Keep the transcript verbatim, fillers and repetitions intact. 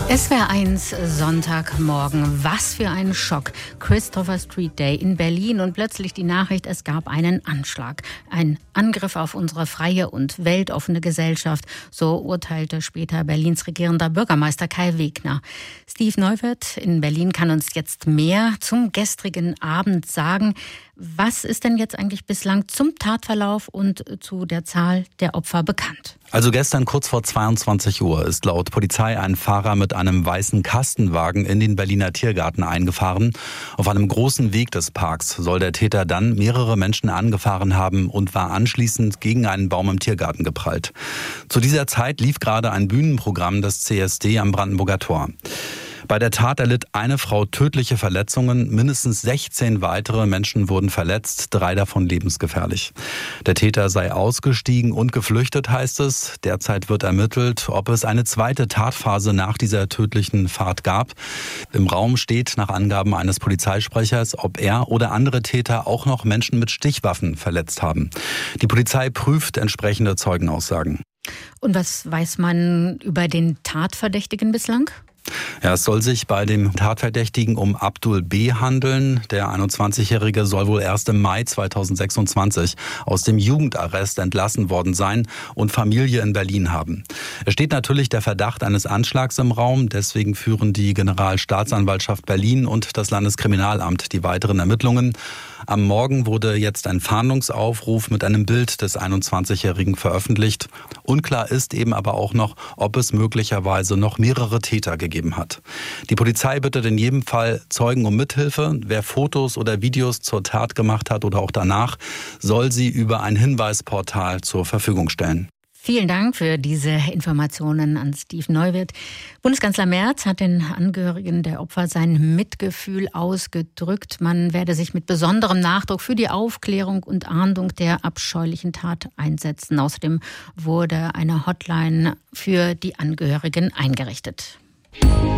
S W R eins Sonntagmorgen. Was für ein Schock. Christopher Street Day in Berlin und plötzlich die Nachricht, es gab einen Anschlag. Ein Angriff auf unsere freie und weltoffene Gesellschaft. So urteilte später Berlins regierender Bürgermeister Kai Wegner. Steve Neuwirth in Berlin kann uns jetzt mehr zum gestrigen Abend sagen. Was ist denn jetzt eigentlich bislang zum Tatverlauf und zu der Zahl der Opfer bekannt? Also gestern kurz vor zweiundzwanzig Uhr ist laut Polizei ein Fahrer mit einem weißen Kastenwagen in den Berliner Tiergarten eingefahren. Auf einem großen Weg des Parks soll der Täter dann mehrere Menschen angefahren haben und war anschließend gegen einen Baum im Tiergarten geprallt. Zu dieser Zeit lief gerade ein Bühnenprogramm des C S D am Brandenburger Tor. Bei der Tat erlitt eine Frau tödliche Verletzungen, mindestens sechzehn weitere Menschen wurden verletzt, drei davon lebensgefährlich. Der Täter sei ausgestiegen und geflüchtet, heißt es. Derzeit wird ermittelt, ob es eine zweite Tatphase nach dieser tödlichen Fahrt gab. Im Raum steht nach Angaben eines Polizeisprechers, ob er oder andere Täter auch noch Menschen mit Stichwaffen verletzt haben. Die Polizei prüft entsprechende Zeugenaussagen. Und was weiß man über den Tatverdächtigen bislang? Ja, es soll sich bei dem Tatverdächtigen um Abdul B. handeln. Der einundzwanzigjährige soll wohl erst im Mai zweitausendsechsundzwanzig aus dem Jugendarrest entlassen worden sein und Familie in Berlin haben. Es steht natürlich der Verdacht eines Anschlags im Raum. Deswegen führen die Generalstaatsanwaltschaft Berlin und das Landeskriminalamt die weiteren Ermittlungen. Am Morgen wurde jetzt ein Fahndungsaufruf mit einem Bild des einundzwanzigjährigen veröffentlicht. Unklar ist eben aber auch noch, ob es möglicherweise noch mehrere Täter gegeben hat. Die Polizei bittet in jedem Fall Zeugen um Mithilfe. Wer Fotos oder Videos zur Tat gemacht hat oder auch danach, soll sie über ein Hinweisportal zur Verfügung stellen. Vielen Dank für diese Informationen an Steve Neuwirth. Bundeskanzler Merz hat den Angehörigen der Opfer sein Mitgefühl ausgedrückt. Man werde sich mit besonderem Nachdruck für die Aufklärung und Ahndung der abscheulichen Tat einsetzen. Außerdem wurde eine Hotline für die Angehörigen eingerichtet.